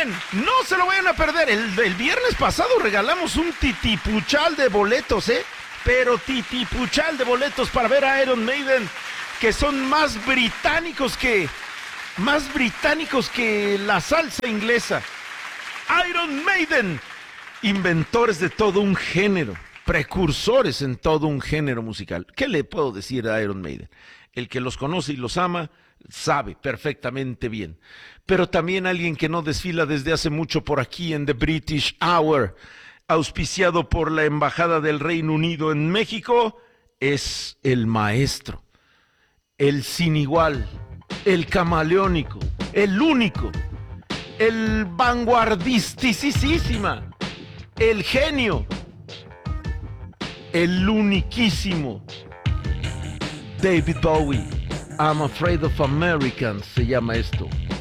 bien, no se lo vayan a perder. El viernes pasado regalamos un titipuchal de boletos, pero titipuchal de boletos para ver a Iron Maiden, que son más británicos que la salsa inglesa. Iron Maiden, inventores de todo un género, precursores en todo un género musical. ¿Qué le puedo decir a Iron Maiden? El que los conoce y los ama sabe perfectamente bien. Pero también alguien que no desfila desde hace mucho por aquí en The British Hour, auspiciado por la Embajada del Reino Unido en México, es el maestro, el sin igual, el camaleónico, el único, el vanguardisticísima, el genio, el uniquísimo David Bowie. I'm Afraid of Americans se llama esto.